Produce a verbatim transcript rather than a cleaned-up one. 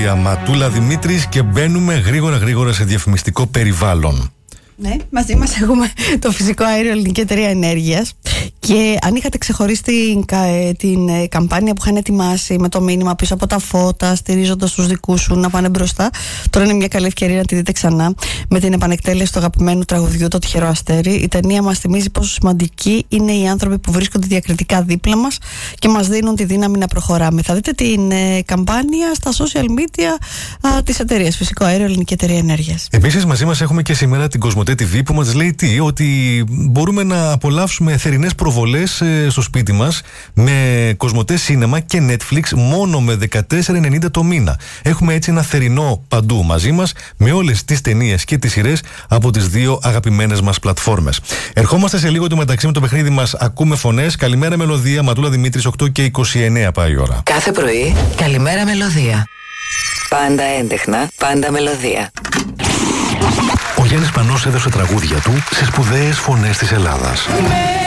μελωδία, Ματούλα Δημήτρης, και μπαίνουμε γρήγορα γρήγορα σε διαφημιστικό περιβάλλον. Ναι, μαζί μας έχουμε το Φυσικό Αέριο Ελληνική Εταιρεία Ενέργειας. Και αν είχατε ξεχωρίσει την, την ε, καμπάνια που είχαν ετοιμάσει με το μήνυμα πίσω από τα φώτα, στηρίζοντας τους δικούς σου να πάνε μπροστά, τώρα είναι μια καλή ευκαιρία να τη δείτε ξανά με την επανεκτέλεση του αγαπημένου τραγουδιού Το Τυχερό Αστέρι. Η ταινία μας θυμίζει πόσο σημαντικοί είναι οι άνθρωποι που βρίσκονται διακριτικά δίπλα μας και μας δίνουν τη δύναμη να προχωράμε. Θα δείτε την ε, καμπάνια στα social media α, της εταιρείας Φυσικό Αέριο Ελληνική Εταιρεία Ενέργειας. Επίσης, μαζί μας έχουμε και σήμερα την Κοσμοτέ τι βι που μας λέει τι, ότι μπορούμε να απολαύσουμε θερινές προβολές ε, στο σπίτι μας με Κοσμοτέ Σίνεμα και Netflix μόνο με δεκατέσσερα ενενήντα το μήνα. Έχουμε έτσι ένα θερινό παντού μαζί μας με όλες τις ταινίες και τις σειρές από τις δύο αγαπημένες μας πλατφόρμες. Ερχόμαστε σε λίγο το μεταξύ με το παιχνίδι μας. Ακούμε φωνές. Καλημέρα Μελωδία, Ματούλα Δημήτρης, οκτώ και είκοσι εννέα πάει η ώρα. Κάθε πρωί, καλημέρα Μελωδία. Πάντα έντεχνα, πάντα μελωδία. Ο Γιάννης Πανός έδωσε τραγούδια του σε σπουδαίες φωνές της Ελλάδας.